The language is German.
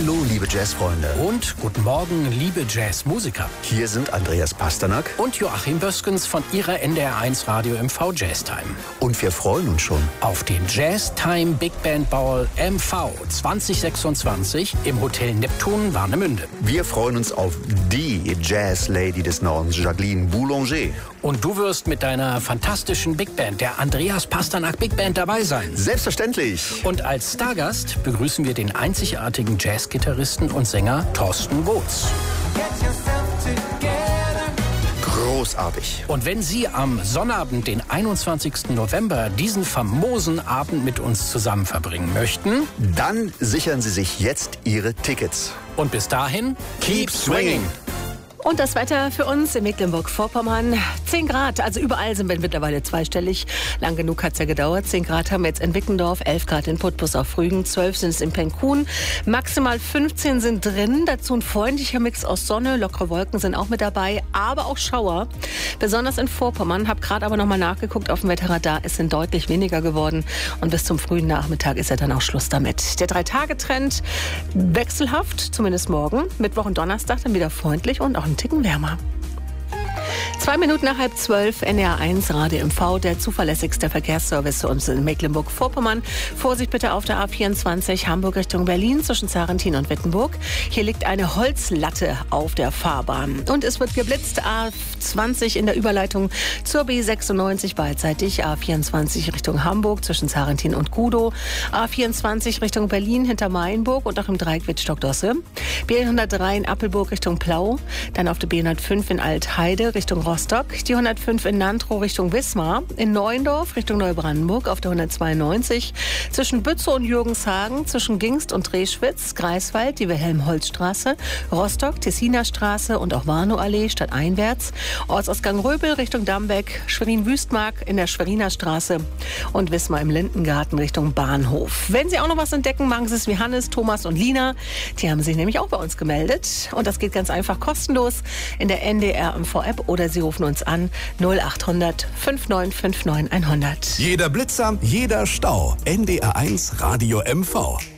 Hallo, liebe Jazzfreunde. Und guten Morgen, liebe Jazzmusiker. Hier sind Andreas Pasternak und Joachim Böskens von Ihrer NDR1 Radio MV Jazz Time. Und wir freuen uns schon auf den Jazz Time Big Band Ball MV 2026 im Hotel Neptun Warnemünde. Wir freuen uns auf die Jazz Lady des Nordens, Jacqueline Boulanger. Und du wirst mit deiner fantastischen Big Band, der Andreas Pasternak Big Band, dabei sein. Selbstverständlich. Und als Stargast begrüßen wir den einzigartigen Jazzgitarristen und Sänger Thorsten Gotz. Großartig. Und wenn Sie am Sonnabend, den 21. November, diesen famosen Abend mit uns zusammen verbringen möchten, dann sichern Sie sich jetzt Ihre Tickets. Und bis dahin, keep swinging! Und das Wetter für uns in Mecklenburg-Vorpommern, 10 Grad, also überall sind wir mittlerweile zweistellig. Lang genug hat es ja gedauert. 10 Grad haben wir jetzt in Wickendorf, 11 Grad in Putbus auf Rügen, 12 sind es in Penkhuhn, maximal 15 sind drin. Dazu ein freundlicher Mix aus Sonne, lockere Wolken sind auch mit dabei, aber auch Schauer. Besonders in Vorpommern, habe gerade aber nochmal nachgeguckt auf dem Wetterradar, es sind deutlich weniger geworden. Und bis zum frühen Nachmittag ist ja dann auch Schluss damit. Der 3-Tage-Trend wechselhaft, zumindest morgen. Mittwoch und Donnerstag dann wieder freundlich und auch ein Ticken wärmer. 2 Minuten nach 11:30, NDR1 Radio MV, der zuverlässigste Verkehrsservice zu uns in Mecklenburg-Vorpommern. Vorsicht bitte auf der A24 Hamburg Richtung Berlin zwischen Zarentin und Wittenburg. Hier liegt eine Holzlatte auf der Fahrbahn. Und es wird geblitzt, A20 in der Überleitung zur B96 beidseitig, A24 Richtung Hamburg zwischen Zarentin und Kudow, A24 Richtung Berlin hinter Mayenburg und auch im Dreieck Wittstock-Dosse, B103 in Appelburg Richtung Plau, dann auf der B105 in Altheide Richtung Rostock, die 105 in Nantrow Richtung Wismar, in Neuendorf Richtung Neubrandenburg auf der 192, zwischen Bützow und Jürgenshagen, zwischen Gingst und Dreschwitz, Greifswald, die Wilhelm-Holtz-Straße, Rostock, Tessiner Straße und auch Warnow-Allee stadteinwärts, Ortsausgang Röbel Richtung Dambeck, Schwerin-Wüstmark in der Schweriner Straße und Wismar im Lindengarten Richtung Bahnhof. Wenn Sie auch noch was entdecken, machen Sie es wie Hannes, Thomas und Lina. Die haben sich nämlich auch bei uns gemeldet und das geht ganz einfach kostenlos in der NDR MV-App oder Sie rufen uns an 0800 5959 100. Jeder Blitzer, jeder Stau. NDR1 Radio MV.